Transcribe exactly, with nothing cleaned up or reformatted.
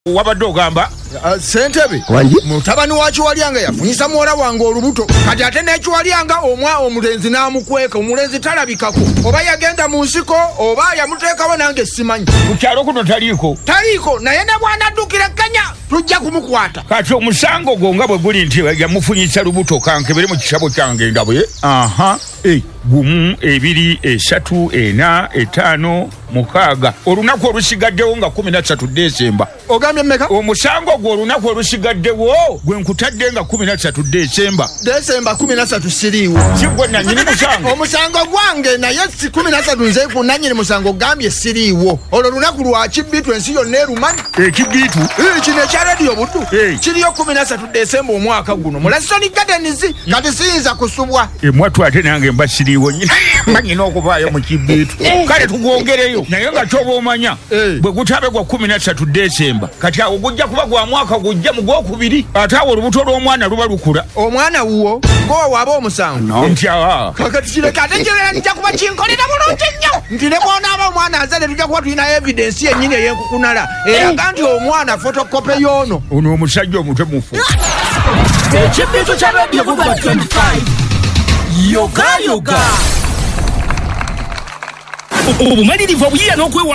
Wabadde ogamba uh, Ssentebe mutabani wa Kiwalyanga yafunyisa muwala wange olubuto kati ate ne Kiwalyanga omwa omulenzi n'amukweka omulenzi talabikako oba yagenda mu nsiko oba yamuteekawo nange simanyi ku kyalo kuno taliiko taliiko naye ne bw'anaddukira Kenya tujja kumukwata kati omusango gwo nga bwe guli nti yamufunyisa lubuto kankebere mu kisabo kyange ndabwe aha eh gumu ebiri esatu ena etaano mukaaga olunaku olusigaddewo nga kumi na ssatu Desemba ogambye mmeka omusango gwo olunaku olusigaddewo gwe nkutadde nga kumi na ssatu Desemba Desemba kumi na ssatu siriiwo kigwe nannyini musango omusango gwange naye si kumi na ssatu nze ku nannyini musango gambye siriiwo olwo lunaku lwa kibbiitu ensi yonna erumanyi ekibbiitu kino ekya rediyo buddu kiriyo kumi na ssatu Desemba omwaka guno mu Laston Gardens kati siyinza kusubwa emwatu ate nange mba siriiwo manyina okuvaayo mu kibbiitu kale tugwongereyo naye nga kyoba omanya bwe gutabe gwa kumi na ssatu Desemba kati awo gujja kuba gwa mwaka gujja mu gwokubiri ate awo olubuto lw'omwana luba lukula omwana wuwo ngowe waaba omusango nti aa kakati kireka ate kirera nijja kuba kinkolera bulungi nnyo nti ne bw'onaaba omwana azale tujja kuba tulina evidensi yennyini ey'enkukunala eraga nti omwana fotokope y'ono ono omusajja omutwe mufu ekibbiitu kya rediyo buba twenty-five yoga yoga obumalirivu obuyiiya n'okwewa